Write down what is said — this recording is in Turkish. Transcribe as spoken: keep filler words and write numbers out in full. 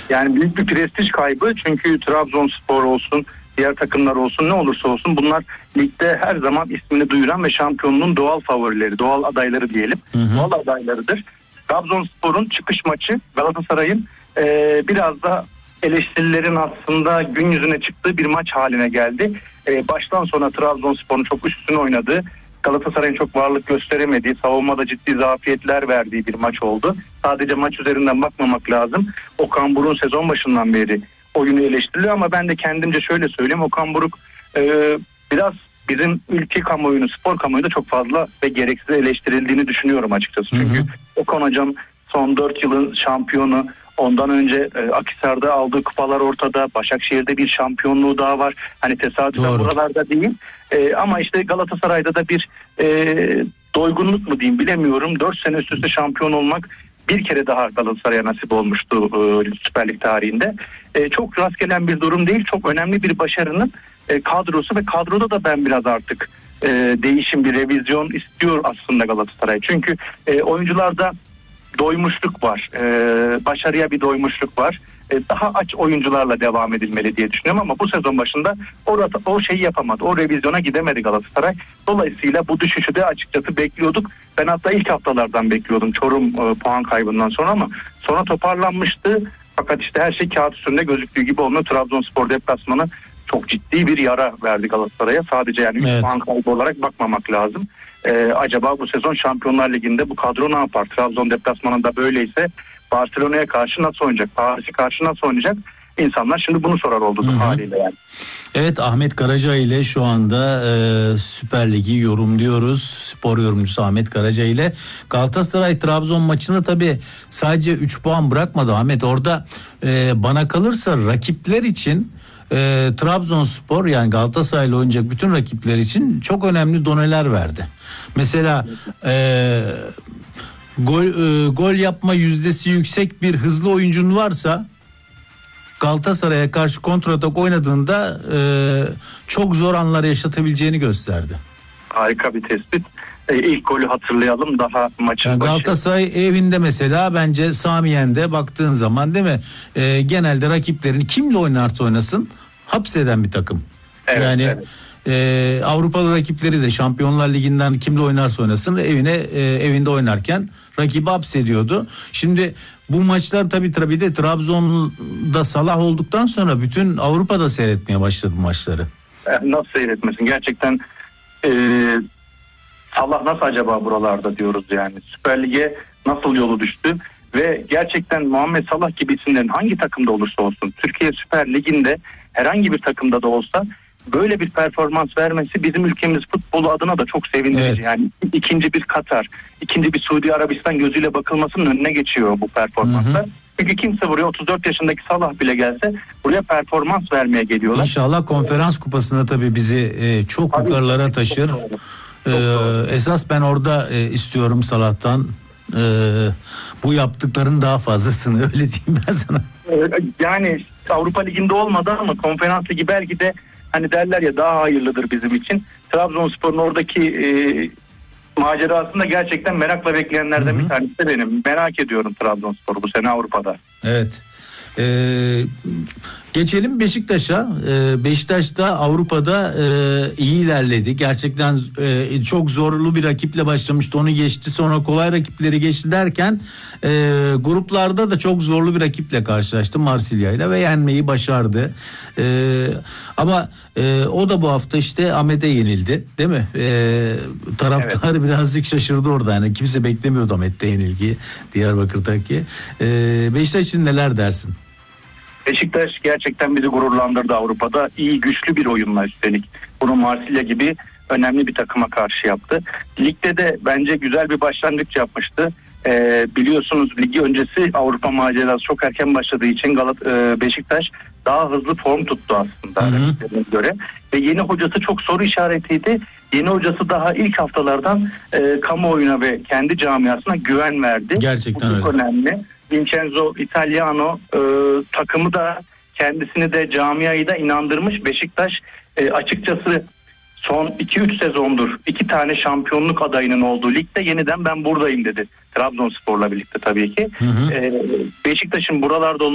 Yani büyük bir prestij kaybı, çünkü Trabzonspor olsun, diğer takımlar olsun, ne olursa olsun bunlar ligde her zaman ismini duyuran ve şampiyonluğun doğal favorileri, doğal adayları diyelim. Hı hı. Doğal adaylarıdır. Trabzonspor'un çıkış maçı Galatasaray'ın e, biraz da eleştirilerin aslında gün yüzüne çıktığı bir maç haline geldi. E, baştan sona Trabzonspor'un çok üstüne oynadığı, Galatasaray'ın çok varlık gösteremediği, savunmada ciddi zafiyetler verdiği bir maç oldu. Sadece maç üzerinden bakmamak lazım. Okan Buruk'un sezon başından beri oyunu eleştiriliyor ama ben de kendimce şöyle söyleyeyim. Okan Buruk e, biraz bizim ülke kamuoyunu, spor kamuoyunda çok fazla ve gereksiz eleştirildiğini düşünüyorum açıkçası. Çünkü hı hı. Okan Hocam son dört yılın şampiyonu. Ondan önce e, Akhisar'da aldığı kupalar ortada. Başakşehir'de bir şampiyonluğu daha var. Hani tesadüfen buralarda değil. E, ama işte Galatasaray'da da bir e, doygunluk mu diyeyim bilemiyorum. dört sene üst üste şampiyon olmak bir kere daha Galatasaray'a nasip olmuştu e, Süper Lig tarihinde. E, çok rastgelen bir durum değil. Çok önemli bir başarının e, kadrosu ve kadroda da ben biraz artık e, değişim, bir revizyon istiyor aslında Galatasaray. Çünkü e, oyuncularda doymuşluk var. Ee, başarıya bir doymuşluk var. Ee, daha aç oyuncularla devam edilmeli diye düşünüyorum ama bu sezon başında orada o şeyi yapamadı. O revizyona gidemedi Galatasaray. Dolayısıyla bu düşüşü de açıkçası bekliyorduk. Ben hatta ilk haftalardan bekliyordum Çorum e, puan kaybından sonra ama sonra toparlanmıştı. Fakat işte her şey kağıt üstünde gözüktüğü gibi olmuyor. Trabzonspor deplasmanı çok ciddi bir yara verdi Galatasaray'a. Sadece yani üç evet. puan kaybı olarak bakmamak lazım. Ee, acaba bu sezon Şampiyonlar Ligi'nde bu kadro ne yapar? Trabzon deplasmanında böyleyse Barcelona'ya karşı nasıl oynayacak? Paris'e karşı nasıl oynayacak? İnsanlar şimdi bunu sorar oldu Hı-hı. haliyle yani. Evet, Ahmet Karaca ile şu anda e, Süper Lig'i yorumluyoruz. Spor yorumcusu Ahmet Karaca ile. Galatasaray Trabzon maçında tabii sadece üç puan bırakmadı Ahmet. Orada e, bana kalırsa rakipler için e, Trabzonspor, yani Galatasaray'la oynayacak bütün rakipler için çok önemli doneler verdi. Mesela e, gol e, gol yapma yüzdesi yüksek bir hızlı oyuncun varsa Galatasaray'a karşı kontratak oynadığında e, çok zor anlar yaşatabileceğini gösterdi. Harika bir tespit. E, ilk golü hatırlayalım daha maçın yani başı. Galatasaray evinde mesela bence Samiyen'de baktığın zaman değil mi? E, genelde rakiplerini kimle oynarsa oynasın hapseden bir takım. Evet, yani evet. E, Avrupalı rakipleri de Şampiyonlar Ligi'nden kimle oynarsa oynasın evine e, evinde oynarken rakibi hapsediyordu. Şimdi bu maçlar tabii tabii de Trabzon'da Salah olduktan sonra bütün Avrupa'da seyretmeye başladı bu maçları. Nasıl seyretmesin? Gerçekten e, Salah nasıl acaba buralarda diyoruz yani. Süper Lig'e nasıl yolu düştü? Ve gerçekten Muhammed Salah gibi isimlerin hangi takımda olursa olsun, Türkiye Süper Ligi'nde herhangi bir takımda da olsa böyle bir performans vermesi bizim ülkemiz futbolu adına da çok sevindirici. Evet. Yani ikinci bir Katar, ikinci bir Suudi Arabistan gözüyle bakılmasının önüne geçiyor bu performanslar. Hı hı. Çünkü kimse buraya otuz dört yaşındaki Salah bile gelse buraya performans vermeye geliyorlar. İnşallah konferans kupasında tabii bizi e, çok tabii, yukarılara taşır. Çok doğru. Çok doğru. Ee, esas ben orada e, istiyorum Salah'tan e, bu yaptıkların daha fazlasını, öyle diyeyim ben sana. Yani Avrupa Ligi'nde olmadı ama konferans ligi belki de hani derler ya daha hayırlıdır bizim için. Trabzonspor'un oradaki e, macerasında gerçekten merakla bekleyenlerden Hı-hı. bir tanesi de benim. Merak ediyorum Trabzonspor'u bu sene Avrupa'da. Evet. Ee, geçelim Beşiktaş'a. Ee, Beşiktaş da Avrupa'da e, iyi ilerledi. Gerçekten e, çok zorlu bir rakiple başlamıştı. Onu geçti. Sonra kolay rakipleri geçti derken e, gruplarda da çok zorlu bir rakiple karşılaştı, Marsilya ile, ve yenmeyi başardı. E, ama e, o da bu hafta işte Ahmet'e yenildi, değil mi? E, taraftar evet. birazcık şaşırdı orada. Yani kimse beklemiyordu Ahmet'te yenilgiyi, Diyarbakır'daki. E, Beşiktaş için neler dersin? Beşiktaş gerçekten bizi gururlandırdı Avrupa'da. İyi, güçlü bir oyunla üstelik. Bunu Marsilya gibi önemli bir takıma karşı yaptı. Ligde de bence güzel bir başlangıç yapmıştı. Ee, biliyorsunuz ligi öncesi Avrupa macerası çok erken başladığı için Galat e, Beşiktaş daha hızlı form tuttu aslında rakiplerine göre. Ve yeni hocası çok soru işaretiydi. Yeni hocası daha ilk haftalardan e, kamuoyuna ve kendi camiasına güven verdi. Gerçekten Bu çok öyle. önemli. Vincenzo Italiano e, takımı da kendisini de camiayı da inandırmış. Beşiktaş e, açıkçası son iki üç sezondur iki tane şampiyonluk adayının olduğu ligde yeniden ben buradayım dedi. Trabzonspor'la birlikte tabii ki. Hı hı. E, Beşiktaş'ın buralarda